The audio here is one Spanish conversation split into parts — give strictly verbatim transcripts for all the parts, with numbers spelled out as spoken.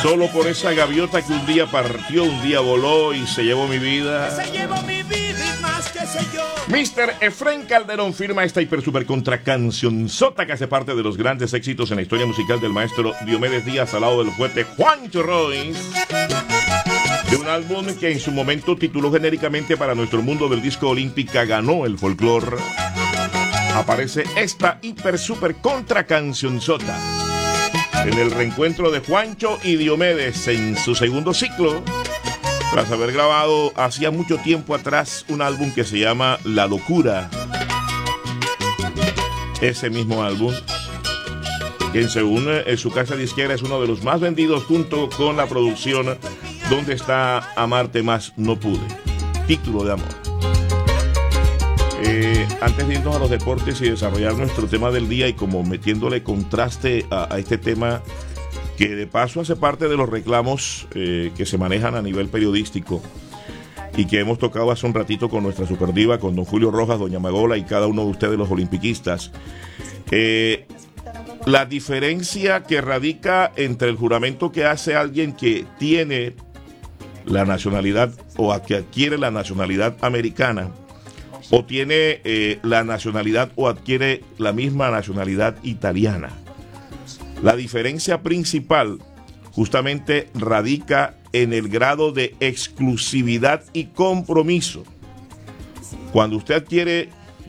Solo por esa gaviota que un día partió, un día voló y se llevó mi vida. Se llevó mi vida y más que sé yo. mister Efrén Calderón firma esta hiper super contra cancionzota que hace parte de los grandes éxitos en la historia musical del maestro Diomedes Díaz al lado del fuerte Juancho Royce. De un álbum que en su momento tituló genéricamente para nuestro mundo del disco Olímpica ganó el folclore. Aparece esta hiper super contra cancionzota en el reencuentro de Juancho y Diomedes en su segundo ciclo, tras haber grabado hacía mucho tiempo atrás un álbum que se llama La Locura. Ese mismo álbum, que según en su casa disquera es uno de los más vendidos junto con la producción Donde está Amarte Más No Pude, título de amor. Eh, antes de irnos a los deportes y desarrollar nuestro tema del día y como metiéndole contraste a, a este tema que de paso hace parte de los reclamos eh, que se manejan a nivel periodístico y que hemos tocado hace un ratito con nuestra superdiva, con don Julio Rojas, doña Magola y cada uno de ustedes los olimpiquistas. Eh, la diferencia que radica entre el juramento que hace alguien que tiene la nacionalidad o a que adquiere la nacionalidad americana o tiene eh, la nacionalidad o adquiere la misma nacionalidad italiana. La diferencia principal justamente radica en el grado de exclusividad y compromiso. Cuando usted adquiere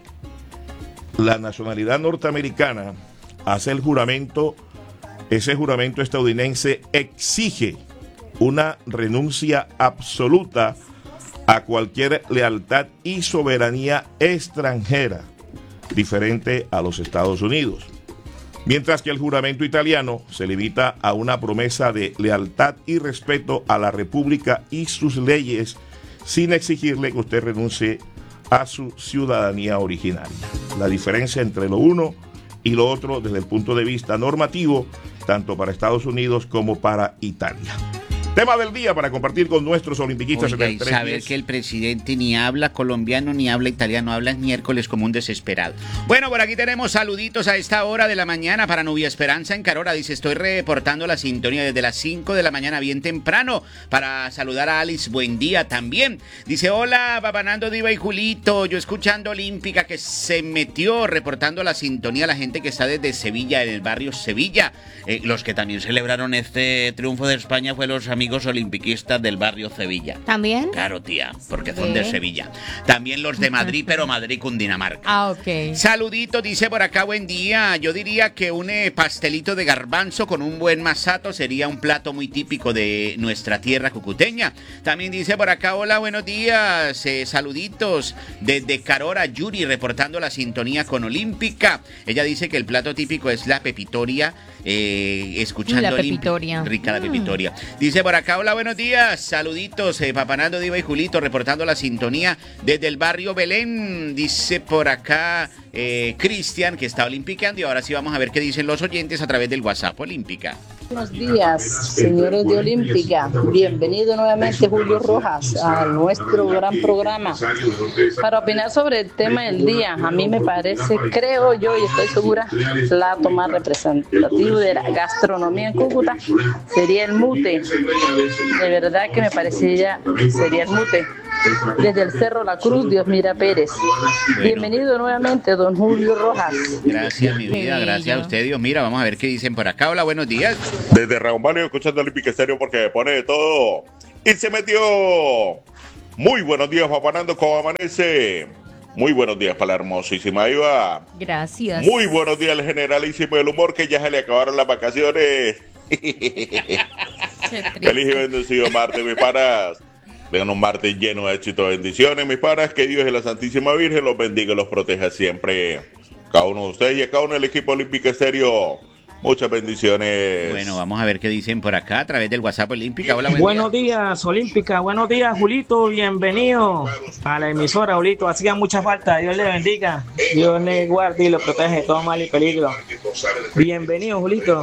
la nacionalidad norteamericana, hace el juramento, ese juramento estadounidense exige una renuncia absoluta a cualquier lealtad y soberanía extranjera, diferente a los Estados Unidos. Mientras que el juramento italiano se limita a una promesa de lealtad y respeto a la República y sus leyes, sin exigirle que usted renuncie a su ciudadanía originaria. La diferencia entre lo uno y lo otro desde el punto de vista normativo, tanto para Estados Unidos como para Italia. Tema del día para compartir con nuestros olimpiquistas. Oiga, y saber que el presidente ni habla colombiano ni habla italiano, habla miércoles como un desesperado. Bueno, por aquí tenemos saluditos a esta hora de la mañana para Nubia Esperanza en Carora. Dice, estoy reportando la sintonía desde las cinco de la mañana bien temprano para saludar a Alice. Buen día también. Dice, hola, Babanando, Diva y Julito. Yo escuchando Olímpica que se metió reportando la sintonía, la gente que está desde Sevilla, en el barrio Sevilla. Eh, los que también celebraron este triunfo de España fue los amigos amigos olimpiquistas del barrio Sevilla. ¿También? Claro, tía, porque son de Sevilla. También los de Madrid, pero Madrid Cundinamarca. Ah, ok. Saludito, dice por acá, buen día. Yo diría que un eh, pastelito de garbanzo con un buen masato sería un plato muy típico de nuestra tierra cucuteña. También dice por acá, hola, buenos días. Eh, saluditos desde Carora, Yuri, reportando la sintonía con Olímpica. Ella dice que el plato típico es la pepitoria. Eh, escuchando la pepitoria. Rica la mm. pepitoria. Dice por acá, hola, buenos días. Saluditos, eh, Papanando, Diva y Julito, reportando la sintonía desde el barrio Belén. Dice por acá eh, Cristian, que está olimpiqueando. Y ahora sí vamos a ver qué dicen los oyentes a través del WhatsApp Olímpica. Buenos días, señores de Olímpica. Bienvenido nuevamente Julio Rojas a nuestro gran programa. Para opinar sobre el tema del día, a mí me parece, creo yo y estoy segura, el plato más representativo de la gastronomía en Cúcuta sería el mute. De verdad que me parecería, sería el mute. Desde el Cerro La Cruz, Dios Mira Pérez. Bueno. Bienvenido nuevamente, don Julio Rojas. Gracias, mi vida, gracias a usted, Dios. Mira, vamos a ver qué dicen por acá. Hola, buenos días. Desde Raúl Mario, escuchando Olímpica Estéreo porque me pone de todo. Y se metió. Muy buenos días, Papanando, ¿cómo amanece? Muy buenos días para la hermosísima Iva. Gracias. Muy buenos días al generalísimo del humor, que ya se le acabaron las vacaciones. Feliz y bendecido martes, mis panas. Tengan un martes lleno de éxito y bendiciones, mis panas. Que Dios y la Santísima Virgen los bendiga y los proteja siempre. Cada uno de ustedes y a cada uno del equipo Olímpica Estéreo. Muchas bendiciones. Bueno, vamos a ver qué dicen por acá a través del WhatsApp Olímpica. Hola, buen buenos día. días, Olímpica. Buenos días, Julito. Bienvenido a la emisora, Julito. Hacía mucha falta. Dios le bendiga. Dios le guarde y lo protege de todo mal y peligro. Bienvenido, Julito.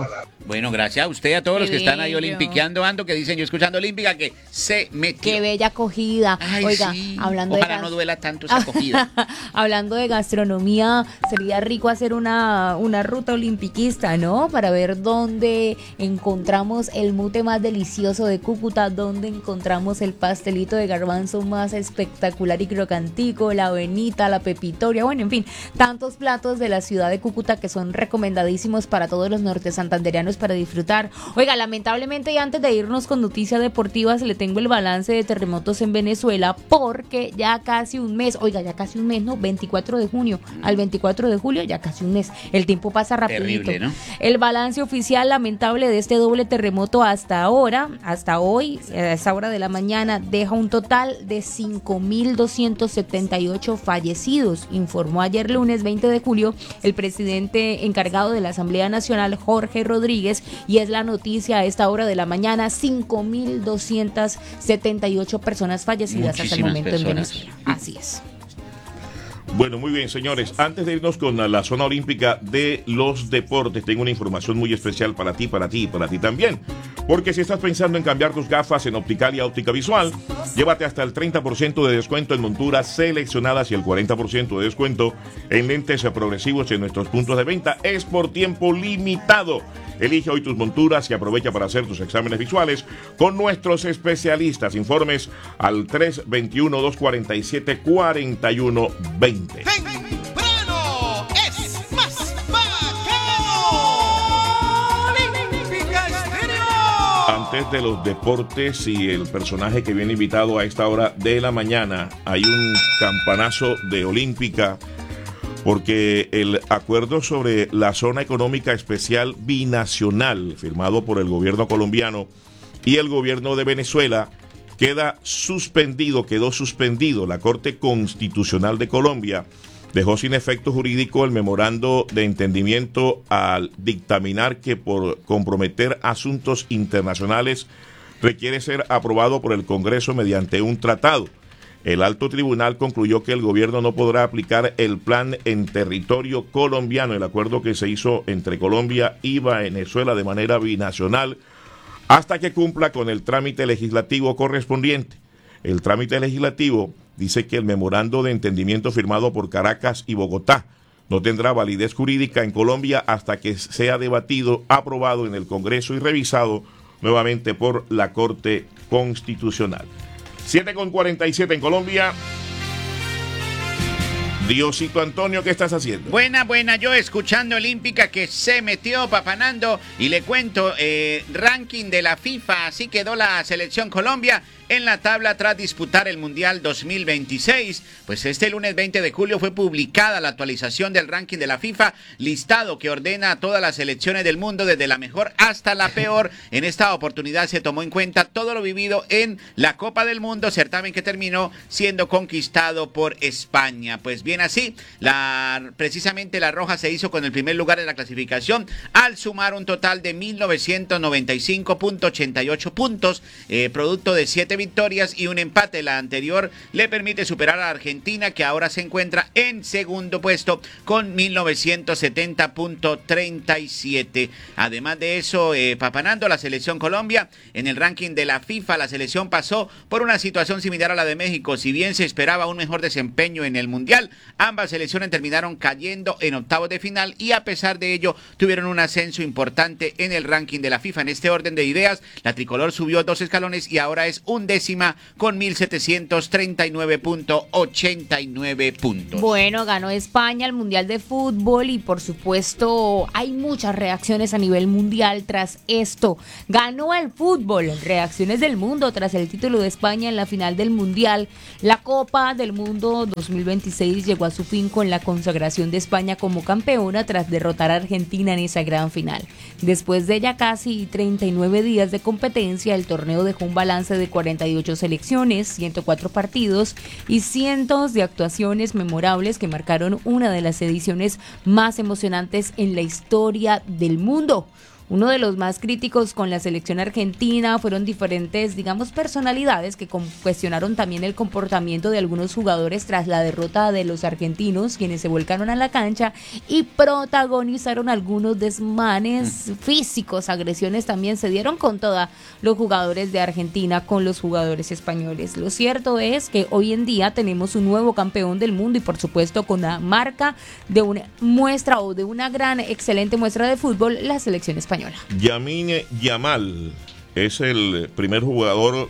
Bueno, gracias a usted, a todos Qué los que están ahí bello. olimpiqueando, ando, que dicen yo escuchando Olímpica, que se metió. Qué bella acogida. Ay, Oiga, sí. hablando Ojalá de no gas- duela tanto esa acogida. Hablando de gastronomía, sería rico hacer una, una ruta olimpiquista, ¿no? Para ver dónde encontramos el mute más delicioso de Cúcuta, dónde encontramos el pastelito de garbanzo más espectacular y crocantico, la avenita, la pepitoria, bueno, en fin, tantos platos de la ciudad de Cúcuta que son recomendadísimos para todos los norte santanderianos para disfrutar. Oiga, lamentablemente, y antes de irnos con noticias deportivas, le tengo el balance de terremotos en Venezuela, porque ya casi un mes, oiga, ya casi un mes, ¿no? veinticuatro de junio al veinticuatro de julio, ya casi un mes. El tiempo pasa rapidito. Terrible, ¿no? El balance oficial lamentable de este doble terremoto hasta ahora, hasta hoy, a esa hora de la mañana, deja un total de cinco mil doscientos setenta y ocho fallecidos, informó ayer lunes veinte de julio el presidente encargado de la Asamblea Nacional, Jorge Rodríguez, y es la noticia a esta hora de la mañana: cinco mil doscientos setenta y ocho personas fallecidas hasta el Muchísimas momento personas. en Venezuela. Así es. Bueno, muy bien, señores. Antes de irnos con la, la zona olímpica de los deportes, tengo una información muy especial para ti, para ti y para ti también. Porque si estás pensando en cambiar tus gafas en Opticalia Óptica Visual, llévate hasta el treinta por ciento de descuento en monturas seleccionadas y el cuarenta por ciento de descuento en lentes progresivos en nuestros puntos de venta. Es por tiempo limitado. Elige hoy tus monturas y aprovecha para hacer tus exámenes visuales con nuestros especialistas. Informes al tres dos uno, dos cuatro siete, cuatro uno dos cero. Temprano es más bacano. Olímpica Estéreo. Antes de los deportes y el personaje que viene invitado a esta hora de la mañana, hay un campanazo de Olímpica, porque el acuerdo sobre la zona económica especial binacional firmado por el gobierno colombiano y el gobierno de Venezuela queda suspendido, quedó suspendido. La Corte Constitucional de Colombia dejó sin efecto jurídico el memorando de entendimiento al dictaminar que por comprometer asuntos internacionales requiere ser aprobado por el Congreso mediante un tratado. El alto tribunal concluyó que el gobierno no podrá aplicar el plan en territorio colombiano, el acuerdo que se hizo entre Colombia y Venezuela de manera binacional, hasta que cumpla con el trámite legislativo correspondiente. El trámite legislativo dice que el memorando de entendimiento firmado por Caracas y Bogotá no tendrá validez jurídica en Colombia hasta que sea debatido, aprobado en el Congreso y revisado nuevamente por la Corte Constitucional. siete con cuarenta y siete en Colombia. Diosito Antonio, ¿qué estás haciendo? Buena, buena, yo escuchando Olímpica que se metió papanando y le cuento, eh, ranking de la FIFA, así quedó la selección Colombia en la tabla tras disputar el Mundial dos mil veintiséis. Pues este lunes veinte de julio fue publicada la actualización del ranking de la FIFA, listado que ordena a todas las selecciones del mundo desde la mejor hasta la peor. En esta oportunidad se tomó en cuenta todo lo vivido en la Copa del Mundo, certamen que terminó siendo conquistado por España. Pues bien así, la, precisamente la Roja se hizo con el primer lugar en la clasificación al sumar un total de mil novecientos noventa y cinco punto ochenta y ocho puntos, eh, producto de siete victorias y un empate. La anterior le permite superar a Argentina, que ahora se encuentra en segundo puesto con mil novecientos setenta punto treinta y siete. Además de eso, eh, papanando la selección Colombia en el ranking de la FIFA, la selección pasó por una situación similar a la de México. Si bien se esperaba un mejor desempeño en el Mundial, ambas selecciones terminaron cayendo en octavos de final y a pesar de ello tuvieron un ascenso importante en el ranking de la FIFA. En este orden de ideas, la tricolor subió dos escalones y ahora es undécima con mil setecientos treinta y nueve punto ochenta y nueve puntos. Bueno, ganó España el Mundial de Fútbol y por supuesto hay muchas reacciones a nivel mundial tras esto. Ganó el fútbol, reacciones del mundo tras el título de España en la final del Mundial. La Copa del Mundo dos mil veintiséis llegó a su fin con la consagración de España como campeona tras derrotar a Argentina en esa gran final. Después de ya casi treinta y nueve días de competencia, el torneo dejó un balance de cuarenta y ocho selecciones, ciento cuatro partidos y cientos de actuaciones memorables que marcaron una de las ediciones más emocionantes en la historia del mundo. Uno de los más críticos con la selección argentina fueron diferentes, digamos, personalidades que con- cuestionaron también el comportamiento de algunos jugadores tras la derrota de los argentinos, quienes se volcaron a la cancha y protagonizaron algunos desmanes físicos, agresiones también se dieron con toda los jugadores de Argentina con los jugadores españoles. Lo cierto es que hoy en día tenemos un nuevo campeón del mundo y por supuesto con la marca de una muestra o de una gran, excelente muestra de fútbol, la selección española. Yamine Yamal es el primer jugador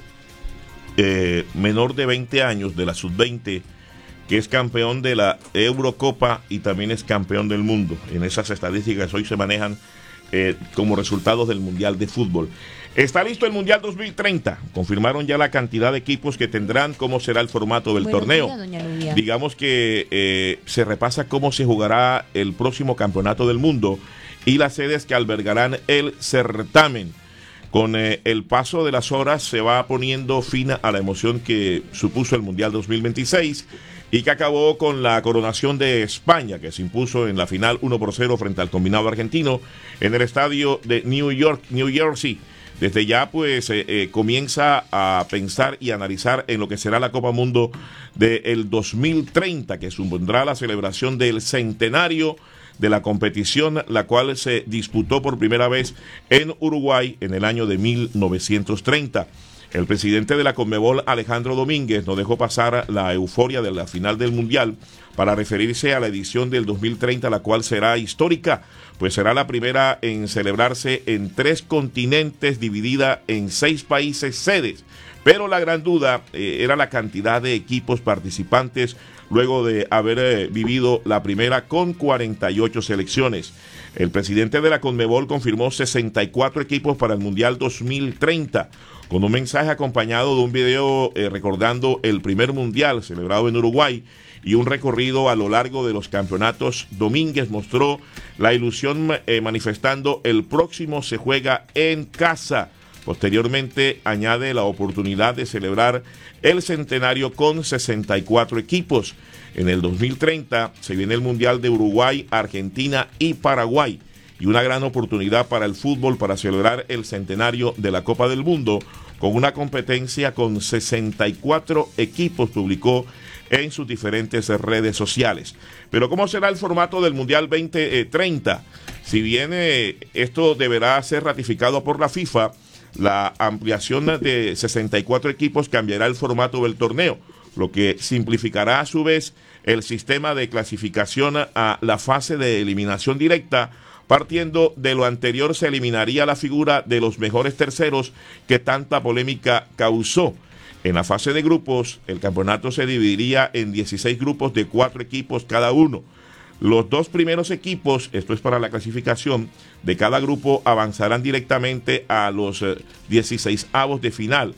eh, menor de veinte años de la sub veinte que es campeón de la Eurocopa y también es campeón del mundo. En esas estadísticas hoy se manejan eh, como resultados del Mundial de Fútbol. Está listo el Mundial dos mil treinta. Confirmaron ya la cantidad de equipos que tendrán, cómo será el formato del Buenos torneo. días, doña Nubia. Digamos que eh, se repasa cómo se jugará el próximo campeonato del mundo y las sedes que albergarán el certamen. Con eh, el paso de las horas se va poniendo fin a la emoción que supuso el Mundial dos mil veintiséis y que acabó con la coronación de España, que se impuso en la final uno por cero frente al combinado argentino en el estadio de New York, New Jersey. Desde ya pues eh, eh, comienza a pensar y analizar en lo que será la Copa Mundo del dos mil treinta, que supondrá la celebración del centenario de la competición, la cual se disputó por primera vez en Uruguay en el año de mil novecientos treinta. El presidente de la Conmebol, Alejandro Domínguez, no dejó pasar la euforia de la final del Mundial para referirse a la edición del dos mil treinta, la cual será histórica, pues será la primera en celebrarse en tres continentes, dividida en seis países sedes. Pero la gran duda eh, era la cantidad de equipos participantes luego de haber eh, vivido la primera con cuarenta y ocho selecciones. El presidente de la Conmebol confirmó sesenta y cuatro equipos para el Mundial dos mil treinta, con un mensaje acompañado de un video eh, recordando el primer Mundial celebrado en Uruguay y un recorrido a lo largo de los campeonatos. Domínguez mostró la ilusión eh, manifestando: el próximo se juega en casa. Posteriormente añade la oportunidad de celebrar el centenario con sesenta y cuatro equipos. En el dos mil treinta se viene el Mundial de Uruguay, Argentina y Paraguay, y una gran oportunidad para el fútbol para celebrar el centenario de la Copa del Mundo con una competencia con sesenta y cuatro equipos, publicó en sus diferentes redes sociales. Pero ¿cómo será el formato del Mundial veinte treinta? Si bien eh, esto deberá ser ratificado por la FIFA, la ampliación de sesenta y cuatro equipos cambiará el formato del torneo, lo que simplificará a su vez el sistema de clasificación a la fase de eliminación directa. Partiendo de lo anterior, se eliminaría la figura de los mejores terceros que tanta polémica causó. En la fase de grupos, el campeonato se dividiría en dieciséis grupos de cuatro equipos cada uno. Los dos primeros equipos, esto es para la clasificación, de cada grupo avanzarán directamente a los eh, dieciseisavos de final.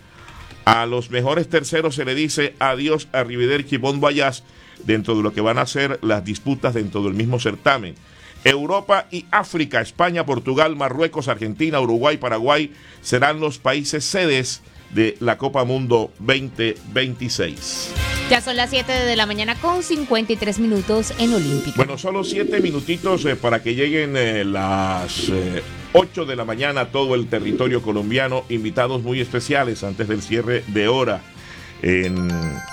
A los mejores terceros se le dice adiós, arrivederci, bon voyage, dentro de lo que van a ser las disputas dentro del mismo certamen. Europa y África, España, Portugal, Marruecos, Argentina, Uruguay, Paraguay serán los países sedes de la Copa Mundo veinte veintiséis. Ya son las siete de la mañana con cincuenta y tres minutos en Olímpico. Bueno, solo siete minutitos eh, para que lleguen eh, las eh, ocho de la mañana a todo el territorio colombiano. Invitados muy especiales antes del cierre de hora en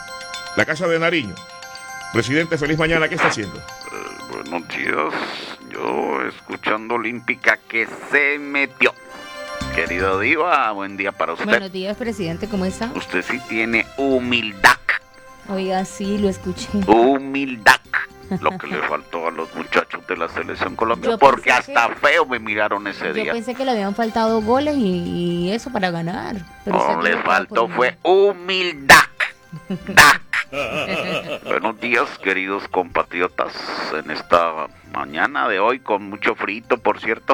la Casa de Nariño. Presidente, feliz mañana. ¿Qué está haciendo? Eh, buenos días. Yo escuchando Olímpica que se metió. Querido Diva, buen día para usted. Buenos días, presidente, ¿cómo está? Usted sí tiene humildad. Oiga, sí, lo escuché. Humildad. Lo que le faltó a los muchachos de la selección colombiana. Yo Porque pensé hasta que- feo me miraron ese Yo día. pensé que le habían faltado goles y, y eso para ganar. Pero usted No tiene le todo faltó, por fue humildad. Da. Buenos días, queridos compatriotas. En esta mañana de hoy, con mucho frito, por cierto,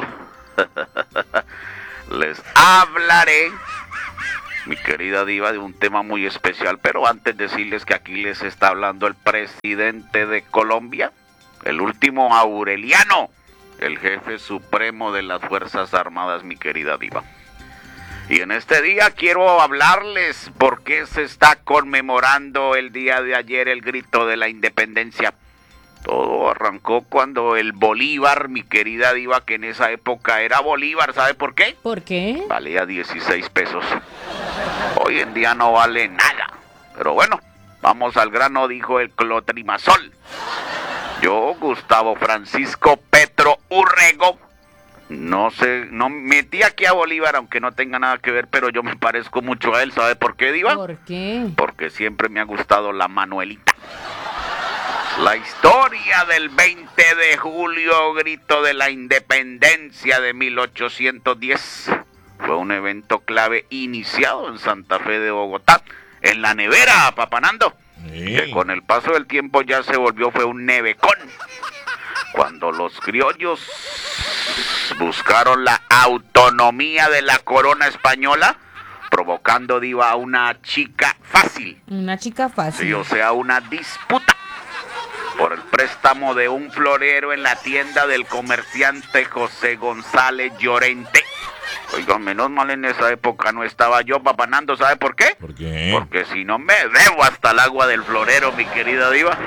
les hablaré, mi querida Diva, de un tema muy especial. Pero antes decirles que aquí les está hablando el presidente de Colombia, el último Aureliano, el jefe supremo de las Fuerzas Armadas, mi querida Diva. Y en este día quiero hablarles por qué se está conmemorando el día de ayer el grito de la independencia. Todo arrancó cuando el Bolívar, mi querida diva, que en esa época era Bolívar, ¿sabe por qué? ¿Por qué? Valía dieciséis pesos. Hoy en día no vale nada. Pero bueno, vamos al grano, dijo el clotrimazol. Yo, Gustavo Francisco Petro Urrego, no sé, no metí aquí a Bolívar, aunque no tenga nada que ver, pero yo me parezco mucho a él. ¿Sabe por qué, diva? ¿Por qué? Porque siempre me ha gustado la Manuelita. La historia del veinte de julio, grito de la independencia de mil ochocientos diez, fue un evento clave iniciado en Santa Fe de Bogotá, en la nevera, Papanando, Sí. que con el paso del tiempo ya se volvió, fue un nevecón. Cuando los criollos buscaron la autonomía de la corona española, provocando, diva, a una chica fácil. Una chica fácil. Sí, o sea, una disputa por el préstamo de un florero en la tienda del comerciante José González Llorente. Oiga, menos mal en esa época no estaba yo, Papanando, ¿sabe por qué? ¿Por qué? Porque si no me debo hasta el agua del florero, mi querida diva.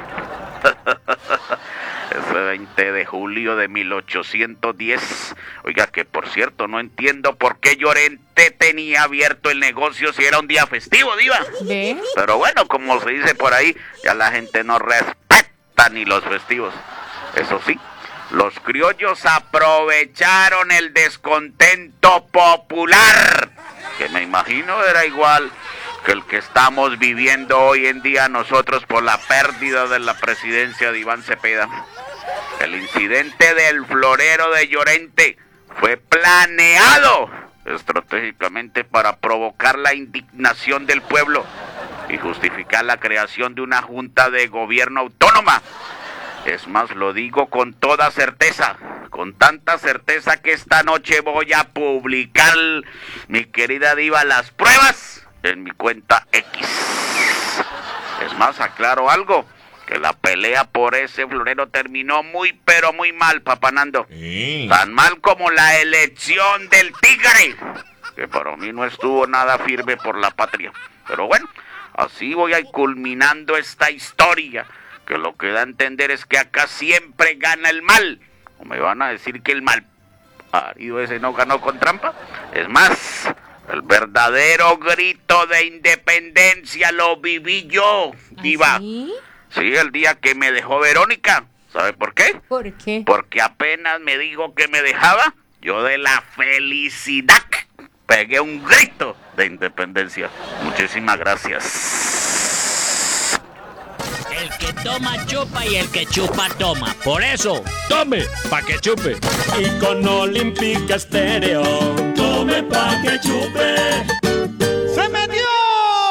Ese veinte de julio de mil ochocientos diez. Oiga, que por cierto, no entiendo por qué Llorente tenía abierto el negocio si era un día festivo, diva. ¿Ve? Pero bueno, como se dice por ahí, ya la gente no respeta ni los festivos. Eso sí, los criollos aprovecharon el descontento popular, que me imagino era igual que el que estamos viviendo hoy en día nosotros por la pérdida de la presidencia de Iván Cepeda. El incidente del florero de Llorente fue planeado estratégicamente para provocar la indignación del pueblo y justificar la creación de una junta de gobierno autónoma. Es más, lo digo con toda certeza, con tanta certeza que esta noche voy a publicar, mi querida diva, las pruebas en mi cuenta X. Es más, aclaro algo, que la pelea por ese florero terminó muy pero muy mal, Papanando. Sí. Tan mal como la elección del Tigre, que para mí no estuvo nada firme por la patria. Pero bueno, así voy a ir culminando esta historia, que lo que da a entender es que acá siempre gana el mal. ¿O me van a decir que el mal parido ese no ganó con trampa? Es más, el verdadero grito de independencia lo viví yo, diva. ¿Sí? Sí, el día que me dejó Verónica. ¿Sabe por qué? ¿Por qué? Porque apenas me dijo que me dejaba, yo de la felicidad pegué un grito de independencia. Muchísimas gracias. El que toma chupa y el que chupa toma. Por eso, tome pa' que chupe. Y con Olímpica Estéreo, tome pa' que chupe. Se metió